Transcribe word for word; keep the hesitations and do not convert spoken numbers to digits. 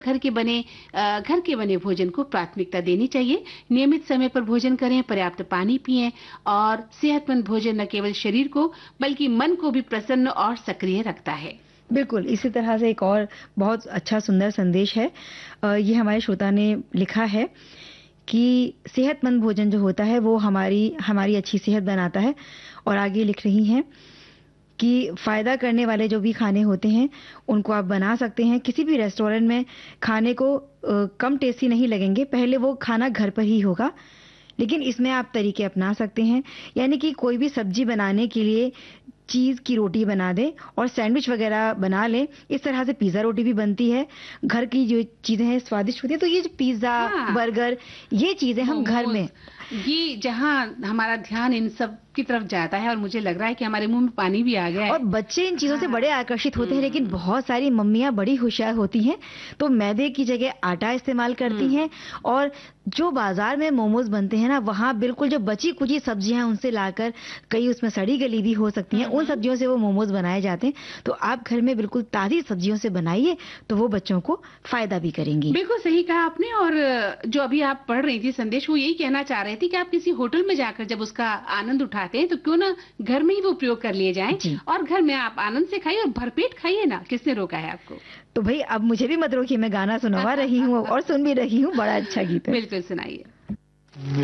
घर के बने अ, घर के बने भोजन को प्राथमिकता देनी चाहिए। नियमित समय पर भोजन करें, पर्याप्त पानी पिएं और सेहतमंद भोजन न केवल शरीर को बल्कि मन को भी प्रसन्न और सक्रिय रखता है। बिल्कुल, इसी तरह से एक और बहुत अच्छा सुंदर संदेश है। अ, ये हमारे श्रोता ने लिखा है कि सेहतमंद भोजन जो होता है वो हमारी हमारी अच्छी सेहत बनाता है और आगे लिख रही हैं कि फ़ायदा करने वाले जो भी खाने होते हैं, उनको आप बना सकते हैं। किसी भी रेस्टोरेंट में खाने को अ, कम टेस्टी नहीं लगेंगे, पहले वो खाना घर पर ही होगा। लेकिन इसमें आप तरीके अपना सकते हैं, यानी कि कोई भी सब्जी बनाने के लिए चीज़ की रोटी बना दें और सैंडविच वगैरह बना लें। इस तरह से पिज़्ज़ा रोटी भी बनती है। घर की जो चीज़ें हैं स्वादिष्ट होती हैं, तो ये जो पिज़्ज़ा, हाँ, बर्गर ये चीज़ें हम घर मोमोज, में ये जहाँ हमारा ध्यान इन सब की तरफ जाता है और मुझे लग रहा है कि हमारे मुंह में पानी भी आ गया है। और बच्चे इन चीज़ों से हाँ, बड़े आकर्षित होते हैं, लेकिन हम्म, बहुत सारी मम्मियाँ बड़ी होशियार होती हैं, तो मैदे की जगह आटा इस्तेमाल करती हम्म, हैं और जो बाज़ार में मोमोज़ बनते हैं ना, वहाँ बिल्कुल जो बची-कुची सब्जियाँ हैं उनसे लाकर, कई उसमें सड़ी-गली भी हो सकती हैं, हम्म, उन हम्म। सब्जियों से वो मोमोज़ बनाए जाते हैं। तो आप घर में बिल्कुल ताज़ी सब्जियों से बनाइए, तो वो बच्चों को फ़ायदा भी करेंगी। बिल्कुल सही कहा आपने। और जो अभी आप पढ़ रही थी संदेश, वो यही कहना चाह रहे थे कि आप किसी होटल में जाकर जब उसका आनंद उठाते हैं तो क्यों ना घर में ही वो प्रयोग कर लिए जाएं जी। और घर में आप आनंद से खाइए और भरपेट खाइए ना। किसने रोका है आपको? तो भई अब मुझे भी मत रोकिए, मैं गाना सुनवा रही हूँ और सुन भी रही हूँ, बड़ा अच्छा गीत है। बिल्कुल सुनाइए।